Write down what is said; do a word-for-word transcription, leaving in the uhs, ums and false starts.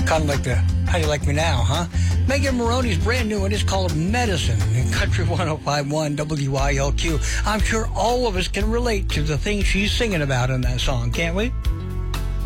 Kind of like the How You Like Me Now, huh? Megan Maroney's brand new one is called Medicine in Country one oh five point one W I L Q. I'm sure all of us can relate to the things she's singing about in that song, can't we?